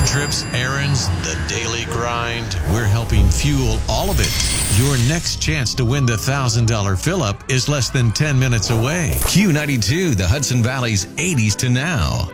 road trips, errands, the daily grind. We're helping fuel all of it. Your next chance to win the $1,000 fill-up is less than 10 minutes away. Q92, the Hudson Valley's 80s to now.